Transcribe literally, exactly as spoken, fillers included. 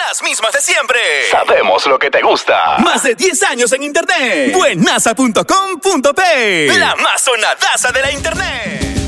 Las mismas de siempre. Sabemos lo que te gusta. Más de diez años en internet. Buenaza punto com punto pe. La más sonadaza de la internet.